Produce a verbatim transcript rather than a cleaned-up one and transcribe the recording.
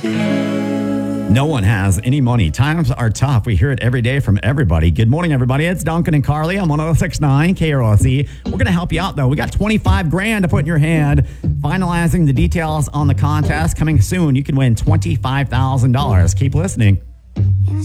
No one has any money. Times are tough. We hear it every day from everybody. Good morning, everybody. It's Duncan and Carly. I'm on one oh six point nine K R S E. We're going to help you out, though. We got twenty-five grand to put in your hand. Finalizing the details on the contest coming soon. You can win twenty-five thousand dollars. Keep listening.